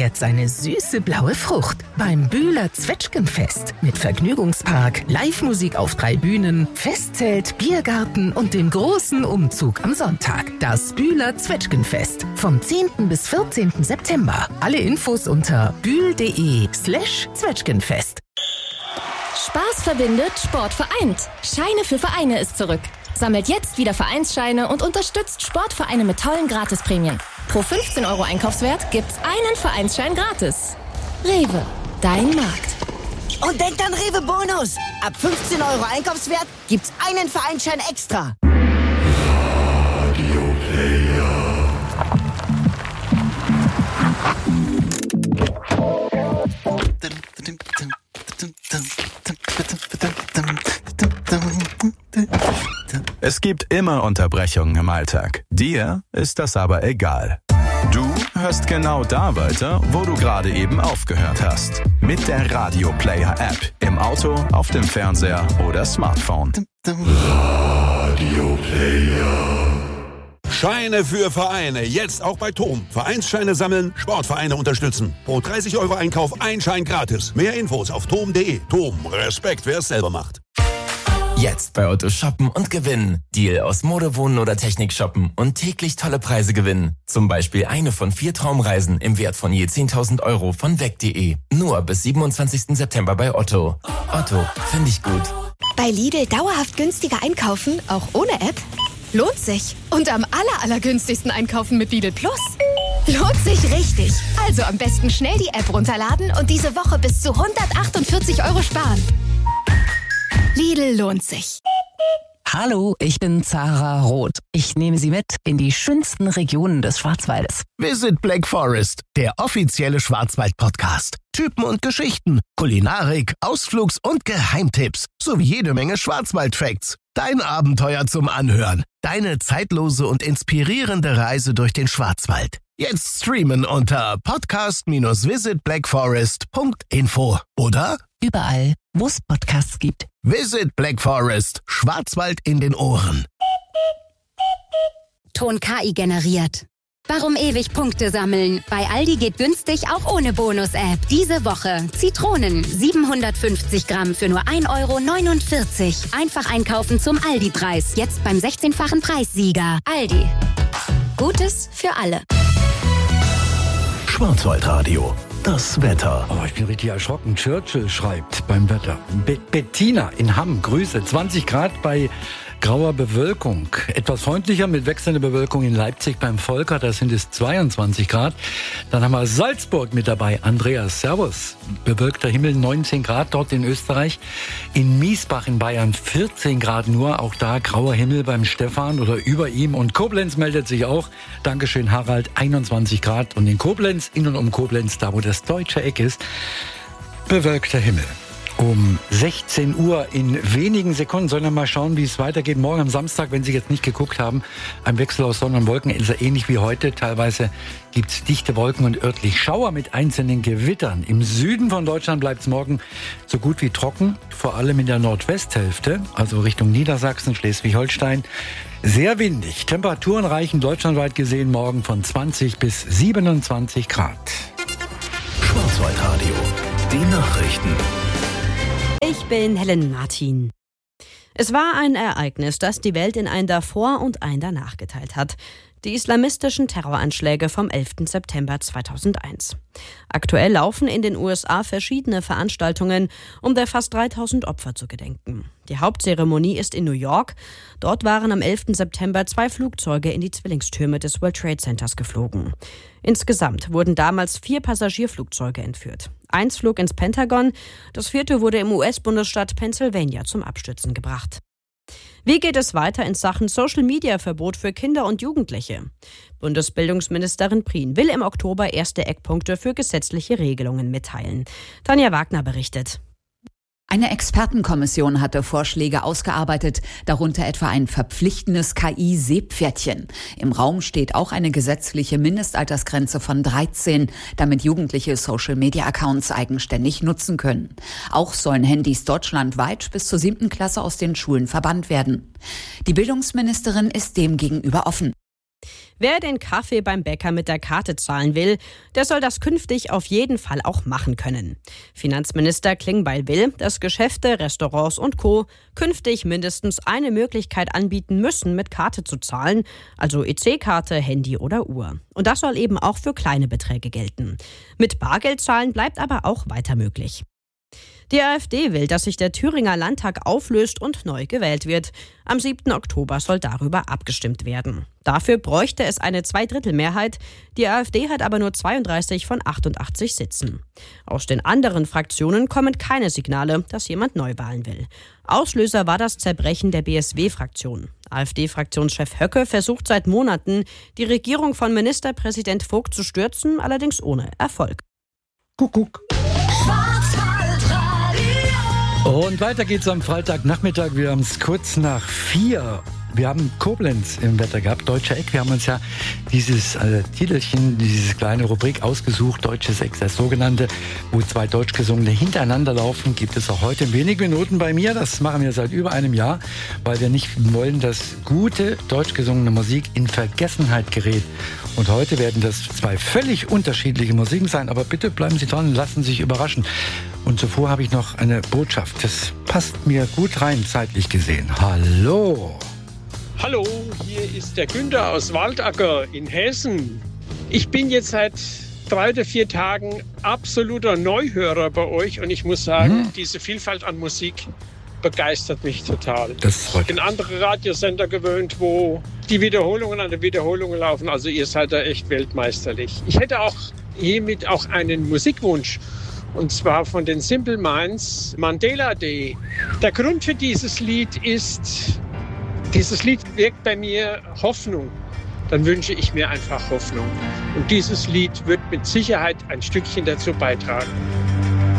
feiert seine süße blaue Frucht beim Bühler Zwetschgenfest mit Vergnügungspark, Live-Musik auf 3 Bühnen, Festzelt, Biergarten und dem großen Umzug am Sonntag. Das Bühler Zwetschgenfest vom 10. bis 14. September. Alle Infos unter bühl.de/Zwetschgenfest. Spaß verbindet, Sport vereint. Scheine für Vereine ist zurück. Sammelt jetzt wieder Vereinsscheine und unterstützt Sportvereine mit tollen Gratisprämien. Pro 15 € Einkaufswert gibt's einen Vereinsschein gratis. Rewe, dein Markt. Und denkt an Rewe Bonus. Ab 15 € Einkaufswert gibt's einen Vereinsschein extra. Radio Player. Es gibt immer Unterbrechungen im Alltag. Dir ist das aber egal. Du hörst genau da weiter, wo du gerade eben aufgehört hast. Mit der Radio Player App. Im Auto, auf dem Fernseher oder Smartphone. Radio Player. Scheine für Vereine, jetzt auch bei TOM. Vereinsscheine sammeln, Sportvereine unterstützen. Pro 30 € Einkauf ein Schein gratis. Mehr Infos auf tom.de. TOM, Respekt, wer es selber macht. Jetzt bei Otto shoppen und gewinnen. Deal aus Mode, Wohnen oder Technik shoppen und täglich tolle Preise gewinnen. Zum Beispiel eine von 4 Traumreisen im Wert von je 10.000 € von weg.de. Nur bis 27. September bei Otto. Otto, finde ich gut. Bei Lidl dauerhaft günstiger einkaufen, auch ohne App? Lohnt sich. Und am allergünstigsten einkaufen mit Lidl Plus. Lohnt sich richtig. Also am besten schnell die App runterladen und diese Woche bis zu 148 € sparen. Lidl lohnt sich. Hallo, ich bin Zara Roth. Ich nehme Sie mit in die schönsten Regionen des Schwarzwaldes. Visit Black Forest, der offizielle Schwarzwald-Podcast. Typen und Geschichten, Kulinarik, Ausflugs- und Geheimtipps sowie jede Menge Schwarzwald-Facts. Dein Abenteuer zum Anhören. Deine zeitlose und inspirierende Reise durch den Schwarzwald. Jetzt streamen unter podcast-visitblackforest.info oder überall, wo es Podcasts gibt. Visit Black Forest, Schwarzwald in den Ohren. Ton KI generiert. Warum ewig Punkte sammeln? Bei Aldi geht günstig auch ohne Bonus-App. Diese Woche Zitronen 750 Gramm für nur 1,49 €. Einfach einkaufen zum Aldi-Preis. Jetzt beim 16-fachen Preissieger. Aldi. Gutes für alle. Schwarzwaldradio. Das Wetter. Oh, ich bin richtig erschrocken. Churchill schreibt beim Wetter. Bettina in Hamm, Grüße. 20 Grad bei grauer Bewölkung. Etwas freundlicher mit wechselnder Bewölkung in Leipzig beim Volker. Da sind es 22 Grad. Dann haben wir Salzburg mit dabei. Andreas, servus. Bewölkter Himmel, 19 Grad dort in Österreich. In Miesbach in Bayern 14 Grad nur. Auch da grauer Himmel beim Stefan oder über ihm. Und Koblenz meldet sich auch. Dankeschön, Harald. 21 Grad. Und in Koblenz, in und um Koblenz, da wo das deutsche Eck ist, bewölkter Himmel. Um 16 Uhr in wenigen Sekunden sollen wir mal schauen, wie es weitergeht. Morgen am Samstag, wenn Sie jetzt nicht geguckt haben, ein Wechsel aus Sonne und Wolken ist er ähnlich wie heute. Teilweise gibt es dichte Wolken und örtlich Schauer mit einzelnen Gewittern. Im Süden von Deutschland bleibt es morgen so gut wie trocken, vor allem in der Nordwesthälfte, also Richtung Niedersachsen, Schleswig-Holstein. Sehr windig. Temperaturen reichen deutschlandweit gesehen morgen von 20 bis 27 Grad. Schwarzwaldradio. Die Nachrichten. Ich bin Helen Martin. Es war ein Ereignis, das die Welt in ein Davor und ein Danach geteilt hat. Die islamistischen Terroranschläge vom 11. September 2001. Aktuell laufen in den USA verschiedene Veranstaltungen, um der fast 3000 Opfer zu gedenken. Die Hauptzeremonie ist in New York. Dort waren am 11. September 2 Flugzeuge in die Zwillingstürme des World Trade Centers geflogen. Insgesamt wurden damals 4 Passagierflugzeuge entführt. 1 flog ins Pentagon, das 4. wurde im US-Bundesstaat Pennsylvania zum Abstürzen gebracht. Wie geht es weiter in Sachen Social-Media-Verbot für Kinder und Jugendliche? Bundesbildungsministerin Prien will im Oktober erste Eckpunkte für gesetzliche Regelungen mitteilen. Tanja Wagner berichtet. Eine Expertenkommission hatte Vorschläge ausgearbeitet, darunter etwa ein verpflichtendes KI-Seepferdchen. Im Raum steht auch eine gesetzliche Mindestaltersgrenze von 13, damit Jugendliche Social-Media-Accounts eigenständig nutzen können. Auch sollen Handys deutschlandweit bis zur 7. Klasse aus den Schulen verbannt werden. Die Bildungsministerin ist dem gegenüber offen. Wer den Kaffee beim Bäcker mit der Karte zahlen will, der soll das künftig auf jeden Fall auch machen können. Finanzminister Klingbeil will, dass Geschäfte, Restaurants und Co. künftig mindestens eine Möglichkeit anbieten müssen, mit Karte zu zahlen, also EC-Karte, Handy oder Uhr. Und das soll eben auch für kleine Beträge gelten. Mit Bargeld zahlen bleibt aber auch weiter möglich. Die AfD will, dass sich der Thüringer Landtag auflöst und neu gewählt wird. Am 7. Oktober soll darüber abgestimmt werden. Dafür bräuchte es eine Zweidrittelmehrheit. Die AfD hat aber nur 32 von 88 Sitzen. Aus den anderen Fraktionen kommen keine Signale, dass jemand Neuwahlen will. Auslöser war das Zerbrechen der BSW-Fraktion. AfD-Fraktionschef Höcke versucht seit Monaten, die Regierung von Ministerpräsident Vogt zu stürzen, allerdings ohne Erfolg. Kuckuck. Und weiter geht's am Freitagnachmittag. Wir haben es kurz nach 4. Wir haben Koblenz im Wetter gehabt, Deutsche Eck. Wir haben uns ja dieses Titelchen, diese kleine Rubrik ausgesucht, Deutsches Eck, das sogenannte, wo 2 Deutschgesungene hintereinander laufen, gibt es auch heute in wenigen Minuten bei mir. Das machen wir seit über einem Jahr, weil wir nicht wollen, dass gute deutschgesungene Musik in Vergessenheit gerät. Und heute werden das 2 völlig unterschiedliche Musiken sein, aber bitte bleiben Sie dran und lassen Sie sich überraschen. Und zuvor habe ich noch eine Botschaft. Das passt mir gut rein, zeitlich gesehen. Hallo! Hallo, hier ist der Günther aus Waldacker in Hessen. Ich bin jetzt seit 3 oder 4 Tagen absoluter Neuhörer bei euch und ich muss sagen, diese Vielfalt an Musik begeistert mich total. Ich bin andere Radiosender gewöhnt, wo die Wiederholungen an der Wiederholung laufen. Also ihr seid da echt weltmeisterlich. Ich hätte auch hiermit auch einen Musikwunsch. Und zwar von den Simple Minds, Mandela Day. Der Grund für dieses Lied ist, dieses Lied wirkt bei mir Hoffnung. Dann wünsche ich mir einfach Hoffnung. Und dieses Lied wird mit Sicherheit ein Stückchen dazu beitragen.